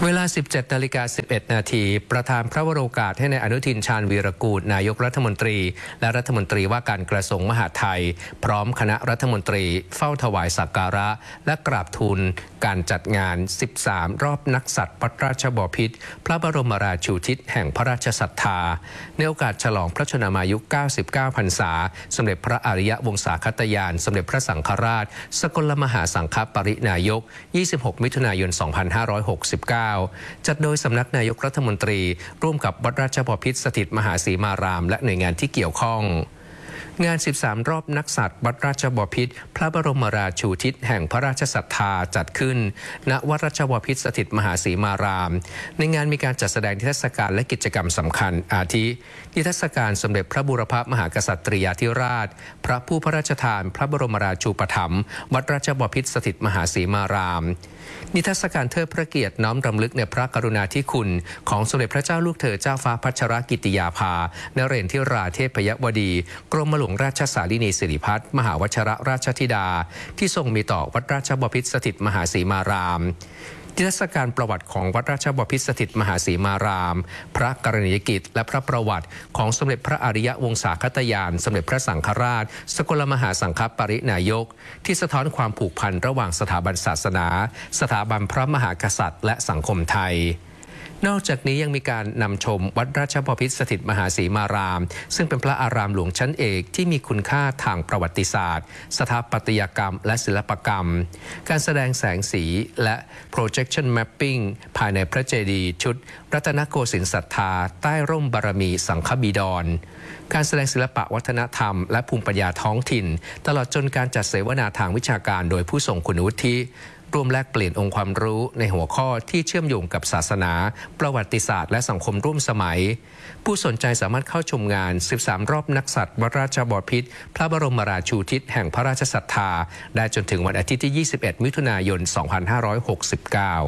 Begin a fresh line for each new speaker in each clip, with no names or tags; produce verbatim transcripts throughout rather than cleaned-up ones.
เวลา สิบเจ็ดนาฬิกาสิบเอ็ดนาทีประธานพระวโรกาสให้ในายอนุทินชาญวีรกูลนายกรัฐมนตรีและรัฐมนตรีว่าการกระทรวงมหาดไทยพร้อมคณะรัฐมนตรีเฝ้าถวายสักการะและกราบทูลการจัดงาน สิบสาม รอบนักสัตว์วัดราชบพิตรพระบรมราชูทิศแห่งพระราชศรัทธาในโอกาสฉลองพระชนมายุ เก้าสิบเก้า พรรษาสมเด็จพระอริยวงศาคตยานสมเด็จพระสังฆราชสกลมหาสังฆปรินายก ยี่สิบหก มิถุนายน สองพันห้าร้อยหกสิบเก้า จัดโดยสำนักนายกรัฐมนตรีร่วมกับวัดราชบพิตรสถิตมหาสีมารามและหน่วยงานที่เกี่ยวข้องงาน สิบสาม รอบนักสัตว์วัดราชบพิตรพระบรมราชูทิศแห่งพระราชศรัทธาจัดขึ้นณวัดราชบพิตรสถิตมหาสีมารามในงานมีการจัดแสดงนิทรรศการและกิจกรรมสำคัญอาทินิทรรศการสมเด็จพระบูรพมหากษัตริยาธิราชพระผู้พระราชทานพระบรมราชูปถัมภ์วัดราชบพิตรสถิตมหาสีมารามนิทรรศการเทิดพระเกียรติน้อมรำลึกในพระกรุณาธิคุณของสมเด็จพระเจ้าลูกเธอเจ้าฟ้าพัชรกิติยาภานเรศทิราเทพยวดีกรมหลวงราชสารินีสิริพัฒน์มหาวชรราชธิดาที่ทรงมีต่อวัดราชบพิตรสถิตมหาสีมารามนิทรรศการประวัติของวัดราชบพิตรสถิตมหาสีมารามพระกรณียกิจและพระประวัติของสมเด็จพระอริยวงศาคตยานสมเด็จพระสังฆราชสกลมหาสังฆปรินายกที่สะท้อนความผูกพันระหว่างสถาบันศาสนาสถาบันพระมหากษัตริย์และสังคมไทยนอกจากนี้ยังมีการนำชมวัดราชบพิตรสถิตมหาสีมารามซึ่งเป็นพระอารามหลวงชั้นเอกที่มีคุณค่าทางประวัติศาสตร์สถาปัตยกรรมและศิลปกรรมการแสดงแสงสีและ projection mapping ภายในพระเจดีย์ชุดรัตนโกสินทร์ศรัทธาใต้ร่มบารมีสังฆบิดรการแสดงศิลปะวัฒนธรรมและภูมิปัญญาท้องถิ่นตลอดจนการจัดเสวนาทางวิชาการโดยผู้ทรงคุณวุฒิร่วมแลกเปลี่ยนองค์ความรู้ในหัวข้อที่เชื่อมโยงกับศาสนาประวัติศาสตร์และสังคมร่วมสมัยผู้สนใจสามารถเข้าชมงาน สิบสาม รอบนักสัตว์วัดราชบพิตรพระบรมราชูทิศแห่งพระราชศรัทธาได้จนถึงวันอาทิตย์ที่ ยี่สิบเอ็ด มิถุนายน สองพันห้าร้อยหกสิบเก้า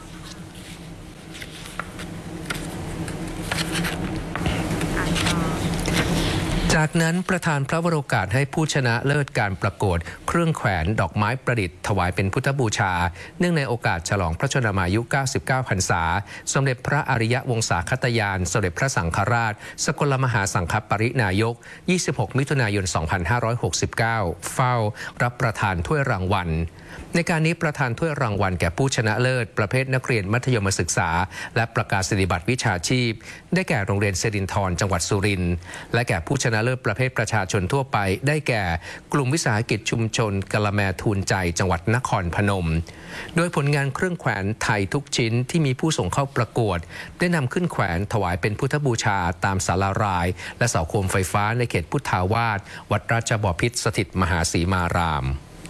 จากนั้นประธานพระวโรกาสให้ผู้ชนะเลิศการประกวดเครื่องแขวนดอกไม้ประดิษฐ์ถวายเป็นพุทธบูชาเนื่องในโอกาสฉลองพระชนมายุ เก้าสิบเก้า พรรษาสมเด็จพระอริยวงศาคตยานสมเด็จพระสังฆราชสกลมหาสังฆปรินายก ยี่สิบหก มิถุนายน สองพันห้าร้อยหกสิบเก้า เฝ้ารับประทานถ้วยรางวัลในการนี้ประธานถ้วยรางวัลแก่ผู้ชนะเลิศประเภทนักเรียนมัธยมศึกษาและประกาศนียบัตรวิชาชีพได้แก่โรงเรียนเสดินทรจังหวัดสุรินทร์และแก่ผู้ชนะเลิศประเภทประชาชนทั่วไปได้แก่กลุ่มวิสาหกิจชุมชนกะละแมทูลใจจังหวัดนครพนมโดยผลงานเครื่องแขวนไทยทุกชิ้นที่มีผู้ส่งเข้าประกวดได้นำขึ้นแขวนถวายเป็นพุทธบูชาตามศาลารายและเสาโคมไฟฟ้าในเขตพุทธาวาสวัดราชบพิตรสถิตมหาสีมาราม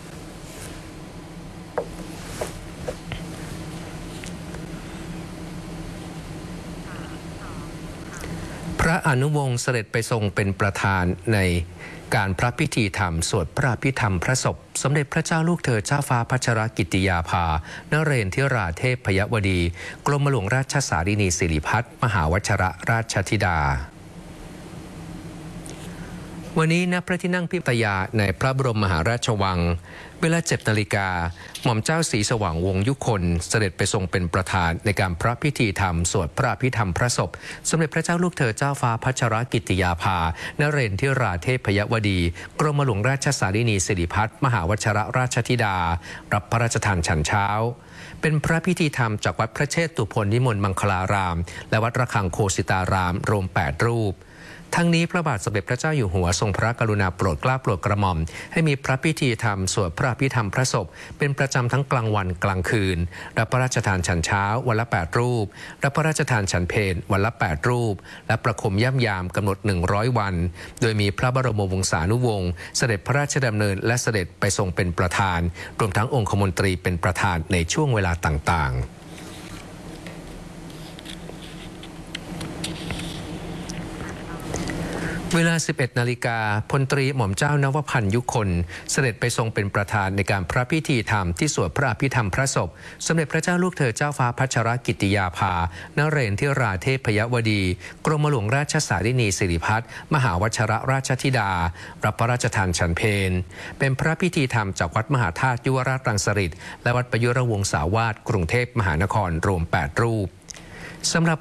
พระอนุวงศ์เสด็จไปทรงเป็นประธานในการพระพิธีธรรมสวดพระอภิธรรมพระศพสมเด็จพระเจ้าลูกเธอเจ้าฟ้าพัชรกิติยาภานเรศทิราเทพยวดีกรมหลวงราชสารินีสิริพัฒน์มหาวชรราชธิดาวันนี้ณพระที่นั่งพิมพยาในพระบรมมหาราชวังเวลา เจ็ดนาฬิกาหม่อมเจ้าศรีสว่างวงศ์ยุคนเสด็จไปทรงเป็นประธานในการพระพิธีธรรมสวดพระอภิธรรมพระศพสมเด็จพระเจ้าลูกเธอเจ้าฟ้าพัชรกิติยาภานเรศทิราเทพยวดีกรมหลวงราชสารินีสิริพัฒน์มหาวชรราชธิดารับพระราชทานฉันเช้าเป็นพระพิธีธรรมจากวัดพระเชตุพนนิมนต์มังคลารามและวัดระฆังโคสิตารามรวมแปดรูปทั้งนี้พระบาทสมเด็จพระเจ้าอยู่หัวทรงพระกรุณาโปรดเกล้าโปรดกระหม่อมให้มีพระพิธีธรรมสวดพระอภิธรรมพระศพเป็นประจำทั้งกลางวันกลางคืนรับพระราชทานฉันเช้าวันละแปดรูปรับพระราชทานฉันเพลวันละแปดรูปและประคมย่ำยามกำหนดหนึ่งร้อยวันโดยมีพระบรมวงศานุวงศ์เสด็จพระราชดำเนินและเสด็จไปทรงเป็นประธานรวมทั้งองคมนตรีเป็นประธานในช่วงเวลาต่างๆเวลา สิบเอ็ด นาฬิกาพลตรีหม่อมเจ้านวพันธ์ยุคนเสด็จไปทรงเป็นประธานในการพระพิธีธรรมที่สวดพระอภิธรรมพระศพสมเด็จพระเจ้าลูกเธอเจ้าฟ้าพัชรกิติยาภานเรศทิราเทพยวดีกรมหลวงราชสารินีสิริพัฒน์มหาวชรราชธิดารับพระราชทานฉันเพลเป็นพระพิธีธรรมจากวัดมหาธาตุยุวราชรังสฤษฎ์และวัดประยุรวงศาวาสกรุงเทพมหานครรวมแปดรูปสำหรับ